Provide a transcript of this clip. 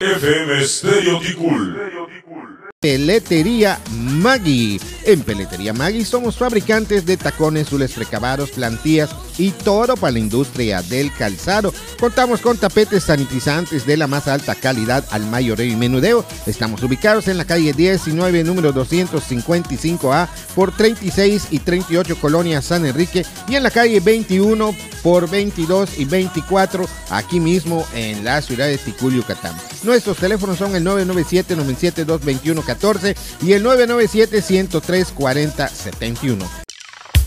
FM Estéreo Ticul. Peletería Maggi. En Peletería Maggi somos fabricantes de tacones, zules precabados, plantillas y todo para la industria del calzado. Contamos con tapetes sanitizantes de la más alta calidad al mayoreo y menudeo. Estamos ubicados en la calle 19, número 255A por 36 y 38 Colonia San Enrique, y en la calle 21 por 22 y 24 aquí mismo en la ciudad de Ticul, Yucatán. Nuestros teléfonos son el 997-972-2114 y el 997-103-4071.